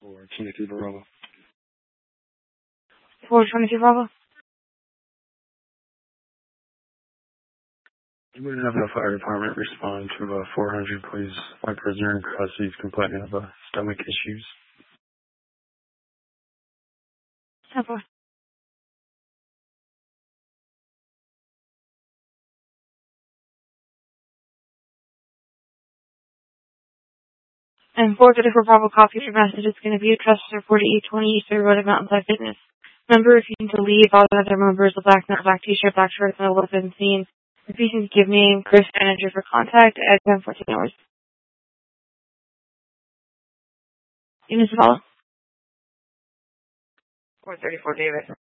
Or 23 Bravo. 422 Bravo. You wouldn't have the fire department respond to 400, please. My prisoner in custody is complaining of stomach issues. Okay. And 434 Bravo, copy your message. It's going to be addressed to 4820 East Road at Mountainside Fitness. Remember, if you need to leave, all the other members, the black net, black t-shirt, black shorts, and a little bit seen. If you can give me Chris manager for contact at 10:14 hours. You need to follow? 434 David.